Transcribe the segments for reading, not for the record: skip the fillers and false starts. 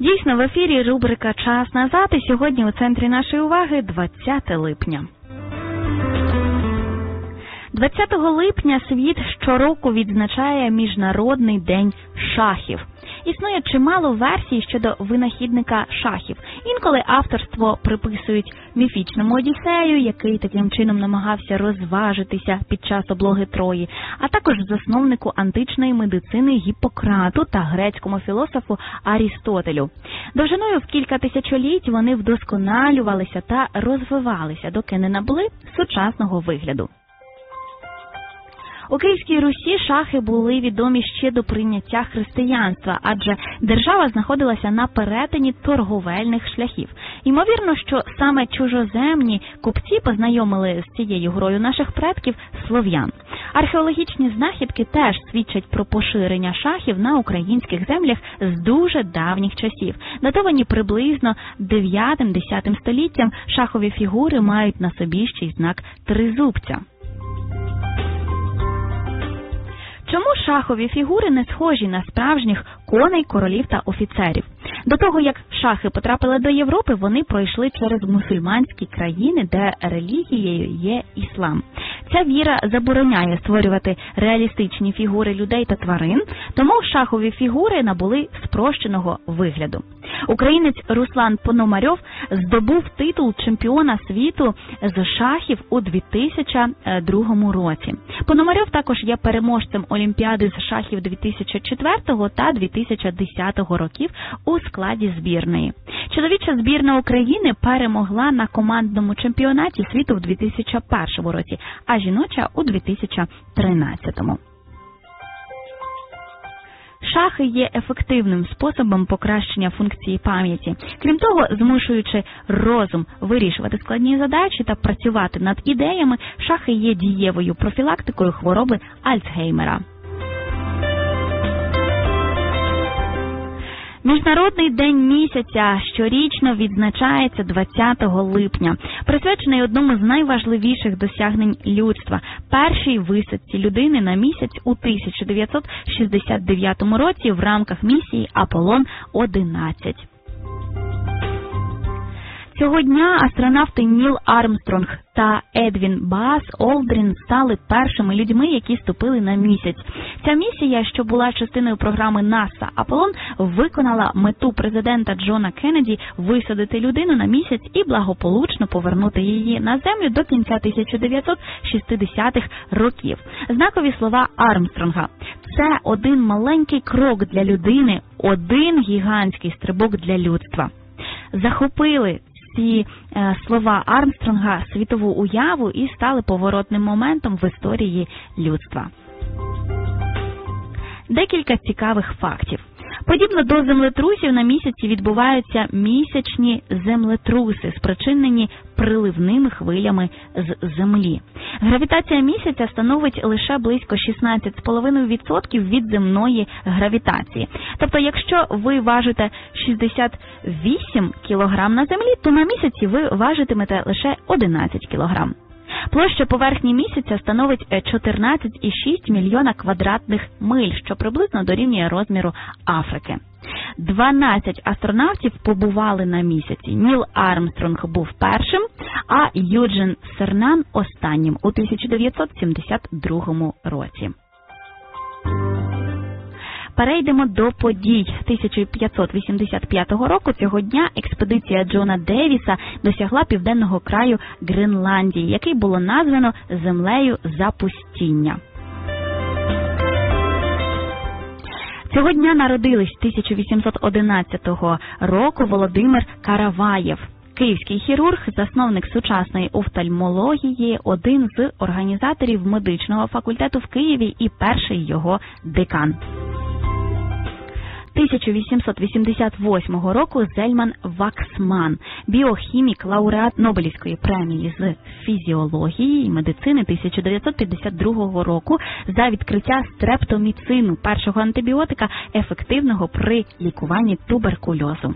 Дійсно, в ефірі рубрика «Час назад» і сьогодні у центрі нашої уваги 20 липня. 20 липня світ щороку відзначає Міжнародний день шахів. Існує чимало версій щодо винахідника шахів. Інколи авторство приписують міфічному Одіссею, який таким чином намагався розважитися під час облоги Трої, а також засновнику античної медицини Гіппократу та грецькому філософу Арістотелю. Довжиною в кілька тисячоліть вони вдосконалювалися та розвивалися, доки не набули сучасного вигляду. У Київській Русі шахи були відомі ще до прийняття християнства, адже держава знаходилася на перетині торговельних шляхів. Ймовірно, що саме чужоземні купці познайомили з цією грою наших предків слов'ян. Археологічні знахідки теж свідчать про поширення шахів на українських землях з дуже давніх часів. Датовані приблизно 9-10 століттям, шахові фігури мають на собі ще й знак тризубця. Чому шахові фігури не схожі на справжніх коней, королів та офіцерів? До того, як шахи потрапили до Європи, вони пройшли через мусульманські країни, де релігією є іслам. Ця віра забороняє створювати реалістичні фігури людей та тварин, тому шахові фігури набули спрощеного вигляду. Українець Руслан Пономарьов здобув титул чемпіона світу з шахів у 2002 році. Пономарьов також є переможцем Олімпіади з шахів 2004 та 2010 років у складі збірної. Чоловіча збірна України перемогла на командному чемпіонаті світу в 2001 році, а жіноча у 2013. Шахи є ефективним способом покращення функції пам'яті. Крім того, змушуючи розум вирішувати складні задачі та працювати над ідеями, шахи є дієвою профілактикою хвороби Альцгеймера. Міжнародний день місяця щорічно відзначається 20 липня, присвячений одному з найважливіших досягнень людства – першій висадці людини на місяць у 1969 році в рамках місії Аполлон-11. Цього дня астронавти Ніл Армстронг та Едвін Баас Олдрін стали першими людьми, які ступили на місяць. Ця місія, що була частиною програми НАСА «Аполлон», виконала мету президента Джона Кеннеді висадити людину на місяць і благополучно повернути її на Землю до кінця 1960-х років. Знакові слова Армстронга – це один маленький крок для людини, один гігантський стрибок для людства. Захопили ці слова Армстронга світову уяву і стали поворотним моментом в історії людства. Декілька цікавих фактів. Подібно до землетрусів на місяці відбуваються місячні землетруси, спричинені приливними хвилями з Землі. Гравітація місяця становить лише близько 16,5% від земної гравітації. Тобто, якщо ви важите 68 кг на Землі, то на місяці ви важитимете лише 11 кг. Площа поверхні місяця становить 14,6 мільйона квадратних миль, що приблизно дорівнює розміру Африки. 12 астронавтів побували на місяці. Ніл Армстронг був першим, а Юджин Сернан – останнім у 1972 році. Перейдемо до подій. 1585 року цього дня експедиція Джона Девіса досягла південного краю Гренландії, який було названо землею запустіння. Цього дня народились 1811 року Володимир Караваєв. Київський хірург, засновник сучасної офтальмології, один з організаторів медичного факультету в Києві і перший його декан. 1888 року Зельман Ваксман, біохімік, лауреат Нобелівської премії з фізіології і медицини 1952 року за відкриття стрептоміцину, першого антибіотика, ефективного при лікуванні туберкульозу.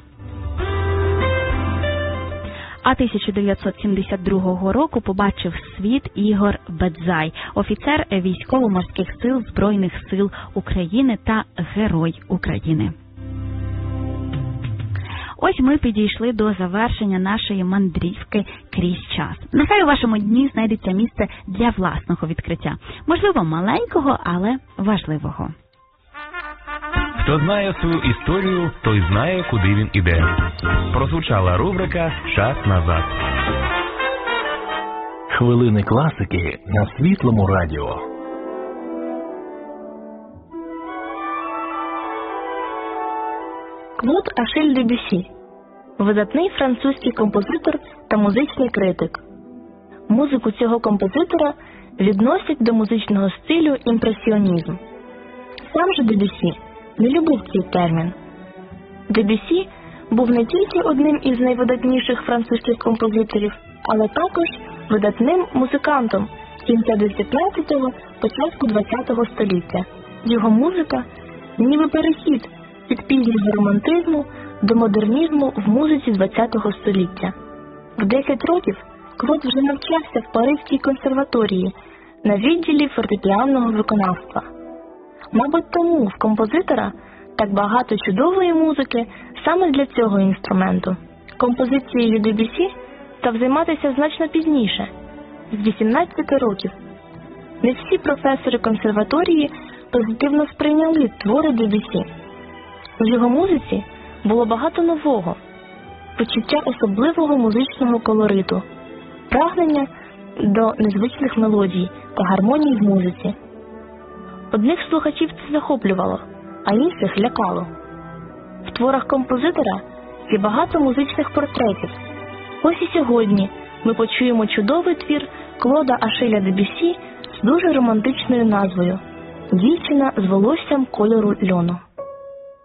А 1972 року побачив світ Ігор Бедзай, офіцер військово-морських сил Збройних сил України та Герой України. ось ми підійшли до завершення нашої мандрівки крізь час. Нехай у вашому дні знайдеться місце для власного відкриття. Можливо, маленького, але важливого. Хто знає свою історію, той знає, куди він іде. Прозвучала рубрика «Час назад». Хвилини класики на Світлому радіо. Клод Ашиль Дебюсі – видатний французький композитор та музичний критик. Музику цього композитора відносять до музичного стилю імпресіонізм. Сам же Дебюсі не любив цей термін. Дебюсі був не тільки одним із найвидатніших французьких композиторів, але також видатним музикантом кінця 19-го, початку 20-го століття. Його музика – ніби перехід від пізнього романтизму до модернізму в музиці 20-го століття. В 10 років Клод вже навчався в Паризькій консерваторії на відділі фортепіанного виконавства. Мабуть, тому в композитора так багато чудової музики саме для цього інструменту. Композицією Дебюсі став займатися значно пізніше, з 18 років. Не всі професори консерваторії позитивно сприйняли твори Дебюсі. В його музиці було багато нового, почуття особливого музичного колориту, прагнення до незвичних мелодій та гармоній в музиці. Одних слухачів це захоплювало, а інших лякало. В творах композитора є багато музичних портретів. Ось і сьогодні ми почуємо чудовий твір Клода Ашиля Дебюсі з дуже романтичною назвою «Дівчина з волоссям кольору льону».